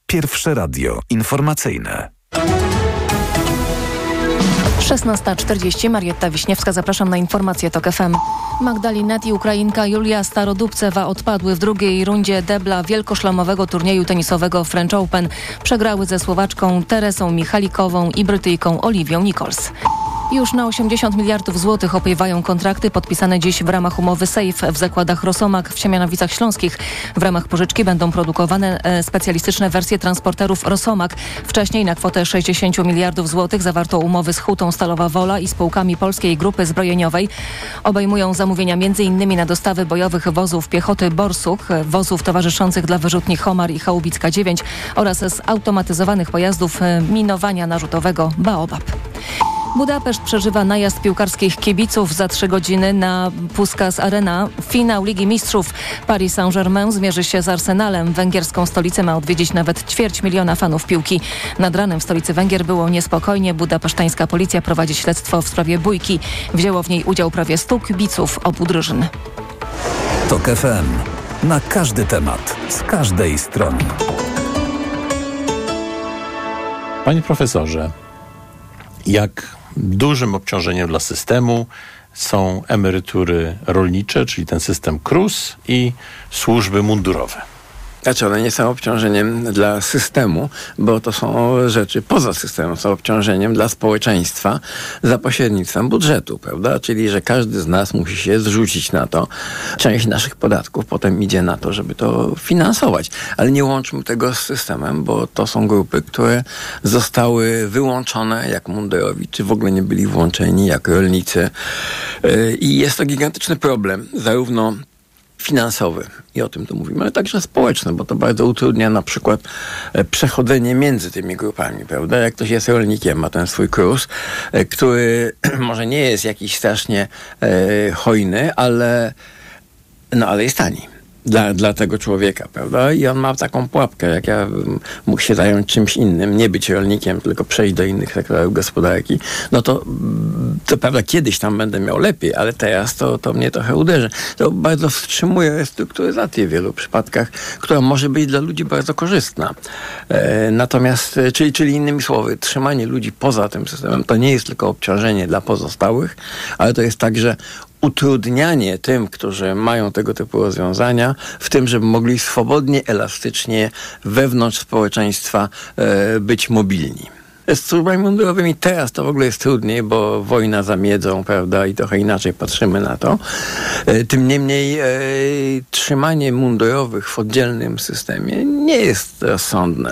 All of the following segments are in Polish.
Pierwsze radio informacyjne. 16:40, Marietta Wiśniewska, zapraszam na informację TOK FM. Magdalena i Ukrainka Julia Starodubcewa odpadły w drugiej rundzie debla wielkoszlemowego turnieju tenisowego French Open. Przegrały ze Słowaczką Teresą Michalikową i Brytyjką Oliwią Nichols. Już na 80 miliardów złotych opiewają kontrakty podpisane dziś w ramach umowy SAFE w zakładach Rosomak w Siemianowicach Śląskich. W ramach pożyczki będą produkowane specjalistyczne wersje transporterów Rosomak. Wcześniej na kwotę 60 miliardów złotych zawarto umowy z Hutą Stalowa Wola i spółkami Polskiej Grupy Zbrojeniowej. Obejmują zamówienia m.in. na dostawy bojowych wozów piechoty Borsuk, wozów towarzyszących dla wyrzutni Homar i Chałubicka 9 oraz zautomatyzowanych pojazdów minowania narzutowego Baobab. Budapeszt przeżywa najazd piłkarskich kibiców za 3 godziny na Puskás Arena. Finał Ligi Mistrzów. Paris Saint-Germain zmierzy się z Arsenalem. Węgierską stolicę ma odwiedzić nawet 250 000 fanów piłki. Nad ranem w stolicy Węgier było niespokojnie. Budapesztańska policja prowadzi śledztwo w sprawie bójki. Wzięło w niej udział prawie 100 kibiców obu drużyn. TOK FM. Na każdy temat, z każdej strony. Panie profesorze, jak dużym obciążeniem dla systemu są emerytury rolnicze, czyli ten system KRUS i służby mundurowe? Znaczy one nie są obciążeniem dla systemu, bo to są rzeczy poza systemem, są obciążeniem dla społeczeństwa za pośrednictwem budżetu, prawda? Czyli, że każdy z nas musi się zrzucić na to. Część naszych podatków potem idzie na to, żeby to finansować. Ale nie łączmy tego z systemem, bo to są grupy, które zostały wyłączone jak mundurowi, czy w ogóle nie byli włączeni jak rolnicy. I jest to gigantyczny problem, zarówno finansowy, i o tym tu mówimy, ale także społeczny, bo to bardzo utrudnia na przykład przechodzenie między tymi grupami, prawda? Jak ktoś jest rolnikiem, ma ten swój KRUS, który może nie jest jakiś strasznie hojny, ale jest tani. Dla tego człowieka, prawda? I on ma taką pułapkę, jak ja mógł się zająć czymś innym, nie być rolnikiem, tylko przejść do innych sektorów gospodarki, no to prawda, kiedyś tam będę miał lepiej, ale teraz to mnie trochę uderzy. To bardzo wstrzymuje restrukturyzację w wielu przypadkach, która może być dla ludzi bardzo korzystna. Natomiast, czyli innymi słowy, trzymanie ludzi poza tym systemem to nie jest tylko obciążenie dla pozostałych, ale to jest także utrudnianie tym, którzy mają tego typu rozwiązania, w tym, żeby mogli swobodnie, elastycznie wewnątrz społeczeństwa być mobilni. Z służbami mundurowymi teraz to w ogóle jest trudniej, bo wojna za miedzą, prawda, i trochę inaczej patrzymy na to. Tym niemniej trzymanie mundurowych w oddzielnym systemie nie jest rozsądne.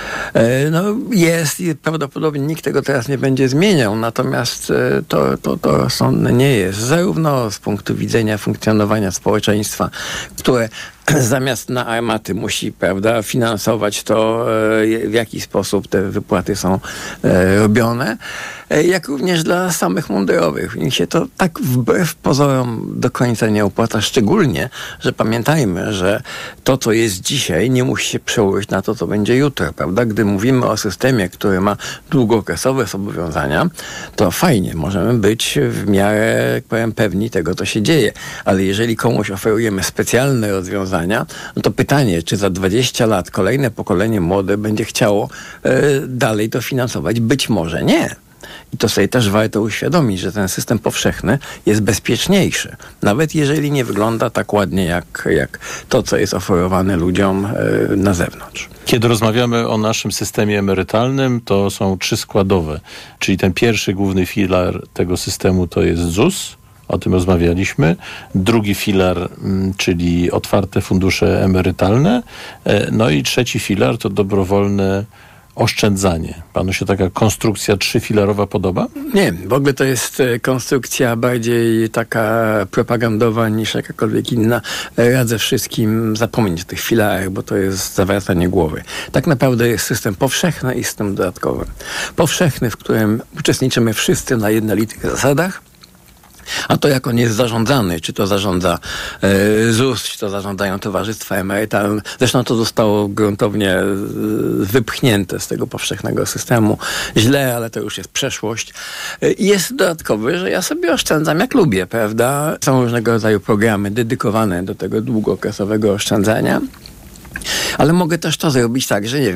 Jest i prawdopodobnie nikt tego teraz nie będzie zmieniał, natomiast to rozsądne nie jest. Zarówno z punktu widzenia funkcjonowania społeczeństwa, które zamiast na armaty musi, prawda, finansować to, w jaki sposób te wypłaty są robione, jak również dla samych mundurowych. I się to tak wbrew pozorom do końca nie opłaca, szczególnie, że pamiętajmy, że to, co jest dzisiaj, nie musi się przełożyć na to, co będzie jutro, prawda? Gdy mówimy o systemie, który ma długookresowe zobowiązania, to fajnie, możemy być w miarę, jak powiem, pewni tego, co się dzieje. Ale jeżeli komuś oferujemy specjalne rozwiązania, no to pytanie, czy za 20 lat kolejne pokolenie młode będzie chciało dalej to finansować? Być może nie. I to sobie też warto uświadomić, że ten system powszechny jest bezpieczniejszy. Nawet jeżeli nie wygląda tak ładnie jak to, co jest oferowane ludziom na zewnątrz. Kiedy rozmawiamy o naszym systemie emerytalnym, to są 3 składowe. Czyli ten pierwszy główny filar tego systemu to jest ZUS. O tym rozmawialiśmy. Drugi filar, czyli otwarte fundusze emerytalne. No i trzeci filar to dobrowolne oszczędzanie. Panu się taka konstrukcja 3-filarowa podoba? Nie, w ogóle to jest konstrukcja bardziej taka propagandowa niż jakakolwiek inna. Radzę wszystkim zapomnieć o tych filarach, bo to jest zawracanie głowy. Tak naprawdę jest system powszechny i system dodatkowy. Powszechny, w którym uczestniczymy wszyscy na jednolitych zasadach, a to jak on jest zarządzany, czy to zarządza ZUS, czy to zarządzają towarzystwa emerytalne. Zresztą to zostało gruntownie wypchnięte z tego powszechnego systemu. Źle, ale to już jest przeszłość. I jest dodatkowy, że ja sobie oszczędzam jak lubię, prawda? Są różnego rodzaju programy dedykowane do tego długookresowego oszczędzania. Ale mogę też to zrobić tak, że nie wiem,